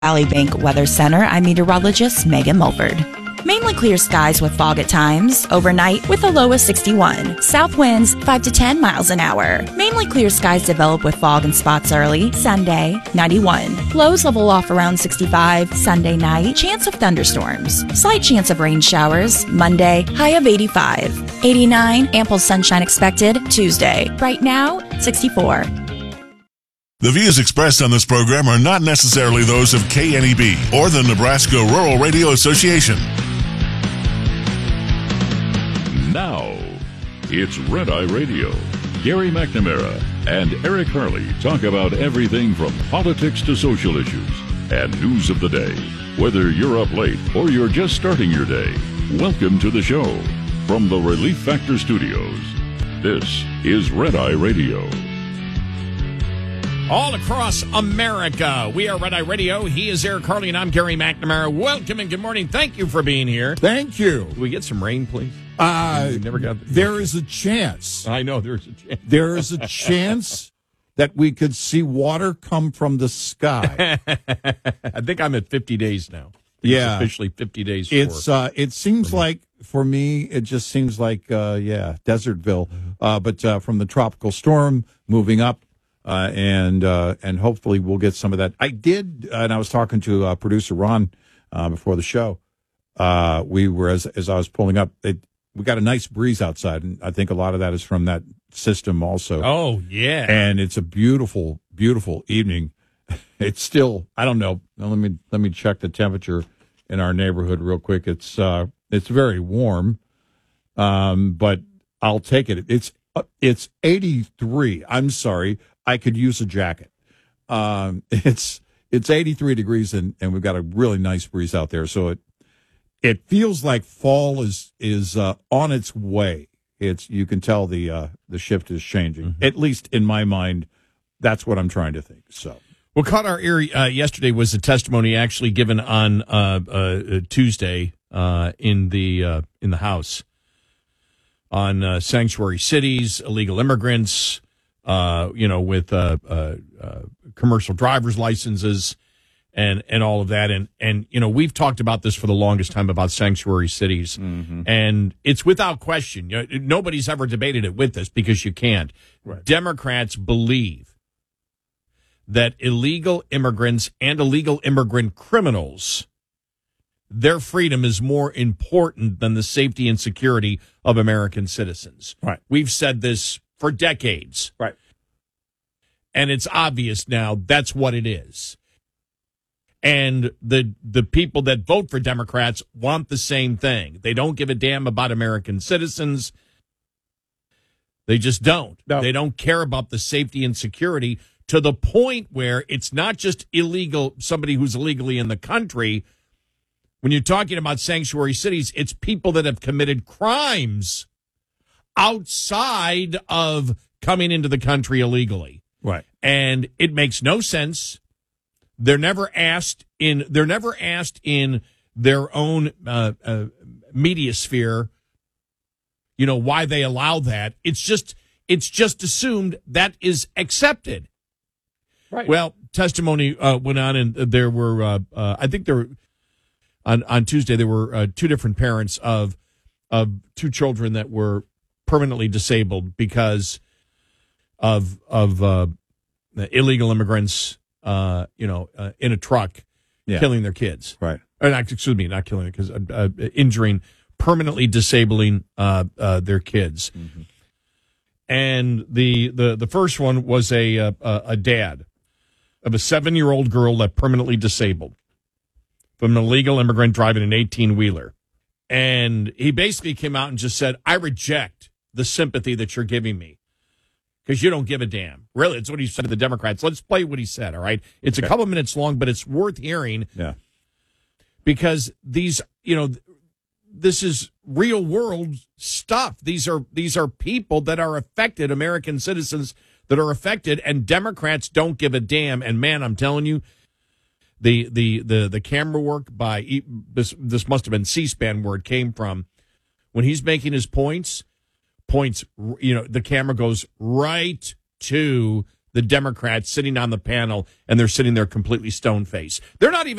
Valley Bank Weather Center, I'm meteorologist Megan Mulford. Mainly clear skies with fog at times. Overnight with a low of 61. South winds 5 to 10 miles an hour. Mainly clear skies develop with fog in spots early. Sunday, 91. Lows level off around 65. Sunday night, chance of thunderstorms. Slight chance of rain showers. Monday, high of 85. 89, ample sunshine expected. Tuesday, right now, 64. The views expressed on this program are not necessarily those of KNEB or the Nebraska Rural Radio Association. Now, it's Red Eye Radio. Gary McNamara and Eric Harley talk about everything from politics to social issues and news of the day. Whether you're up late or you're just starting your day, welcome to the show. From the Relief Factor Studios, this is Red Eye Radio. All across America, we are Red Eye Radio. He is Eric Harley, and I'm Gary McNamara. Welcome and good morning. Thank you for being here. Thank you. Can we get some rain, please? We never got. There is a chance. I know there's a chance. There is a chance that we could see water come from the sky. I think I'm at 50 days now. Yeah, it's officially 50 days. It seems like for me, it just seems like Desertville. But from the tropical storm moving up. And hopefully we'll get some of that. I did, and I was talking to producer Ron before the show. We were as I was pulling up. We got a nice breeze outside, and I think a lot of that is from that system also. Oh yeah, and it's a beautiful, beautiful evening. It's still, I don't know. Now, let me check the temperature in our neighborhood real quick. It's very warm, but I'll take it. It's 83. I'm sorry. I could use a jacket. It's 83 degrees and we've got a really nice breeze out there. So it feels like fall is on its way. You can tell the shift is changing. Mm-hmm. At least in my mind, that's what I'm trying to think. So what caught our ear yesterday was a testimony actually given on Tuesday in the House on sanctuary cities, illegal immigrants. With commercial driver's licenses and all of that. And we've talked about this for the longest time about sanctuary cities. Mm-hmm. And it's without question. Nobody's ever debated it with us because you can't. Right. Democrats believe that illegal immigrants and illegal immigrant criminals, their freedom is more important than the safety and security of American citizens. Right. We've said this for decades. Right. And it's obvious now that's what it is. And the people that vote for Democrats want the same thing. They don't give a damn about American citizens. They just don't. No. They don't care about the safety and security to the point where it's not just illegal, somebody who's illegally in the country. When you're talking about sanctuary cities, it's people that have committed crimes outside of coming into the country illegally. Right. And it makes no sense. They're never asked in their own media sphere, why they allow that. It's just assumed that is accepted. Right. Well, testimony went on, and there were I think there were on Tuesday there were two different parents of two children that were permanently disabled because of illegal immigrants, in a truck, killing their kids. Right. Not killing it, because injuring, permanently disabling their kids. Mm-hmm. And the first one was a dad of a 7-year-old girl that permanently disabled from an illegal immigrant driving an 18-wheeler. And he basically came out and just said, I reject the sympathy that you're giving me because you don't give a damn. Really, it's what he said to the Democrats. Let's play what he said, all right? It's a couple minutes long, but it's worth hearing. Yeah. Because these, this is real world stuff. These are people that are affected, American citizens that are affected, and Democrats don't give a damn. And man, I'm telling you, the camera work by this must have been C-SPAN where it came from. When he's making his points, the camera goes right to the Democrats sitting on the panel, and they're sitting there completely stone-faced. They're not even